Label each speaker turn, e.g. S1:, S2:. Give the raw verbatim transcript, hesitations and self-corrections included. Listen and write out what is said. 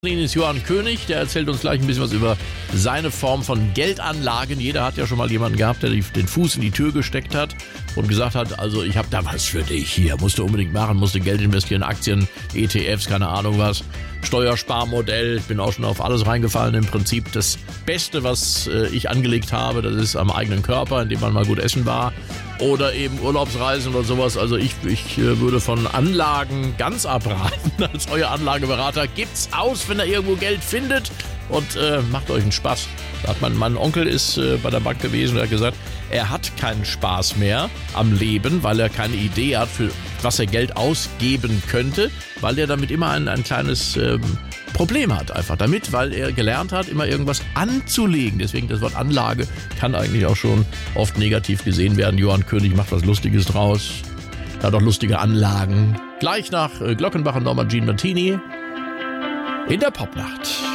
S1: Ist Johann König, der erzählt uns gleich ein bisschen was über seine Form von Geldanlagen. Jeder hat ja schon mal jemanden gehabt, der den Fuß in die Tür gesteckt hat und gesagt hat, also ich habe da was für dich hier, musst du unbedingt machen, musst du Geld investieren, Aktien, E T Fs, keine Ahnung was, Steuersparmodell, ich bin auch schon auf alles reingefallen. Im Prinzip das Beste, was äh, ich angelegt habe, das ist am eigenen Körper, indem man mal gut essen war oder eben Urlaubsreisen oder sowas. Also ich, ich äh, würde von Anlagen ganz abraten als euer Anlageberater. Gibt's aus, wenn ihr irgendwo Geld findet und äh, macht euch einen Spaß. Da hat mein, mein Onkel ist äh, bei der Bank gewesen und hat gesagt, er hat keinen Spaß mehr am Leben, weil er keine Idee hat, für was er Geld ausgeben könnte, weil er damit immer ein, ein kleines ähm, Problem hat. Einfach damit, weil er gelernt hat, immer irgendwas anzulegen. Deswegen das Wort Anlage kann eigentlich auch schon oft negativ gesehen werden. Johann König macht was Lustiges draus. Er hat auch lustige Anlagen. Gleich nach äh, Glockenbach und Norma Jean Martini in der Popnacht.